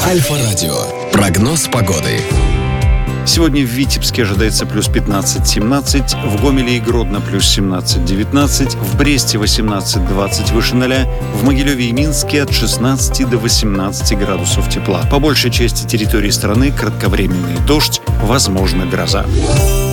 Альфа-радио. Прогноз погоды. Сегодня в Витебске ожидается плюс 15-17, в Гомеле и Гродно плюс 17-19, в Бресте 18-20 выше 0, в Могилеве и Минске от 16 до 18 градусов тепла. По большей части территории страны кратковременный дождь, возможно гроза.